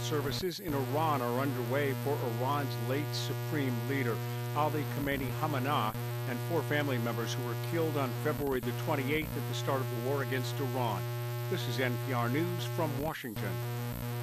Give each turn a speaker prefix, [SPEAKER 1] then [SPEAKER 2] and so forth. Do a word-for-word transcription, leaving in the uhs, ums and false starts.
[SPEAKER 1] services in Iran are underway for Iran's late supreme leader, Ali Khamenei Hamaneh, and four family members who were killed on February the twenty-eighth at the start of the war against Iran. This is N P R News from Washington.